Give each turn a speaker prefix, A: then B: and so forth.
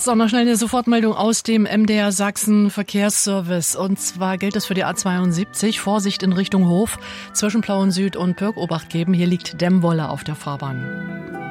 A: So, noch schnell eine Sofortmeldung aus dem MDR Sachsen Verkehrsservice. Und zwar gilt es für die A72. Vorsicht in Richtung Hof zwischen Plauen Süd und Pörkobacht geben. Hier liegt Dämmwolle auf der Fahrbahn.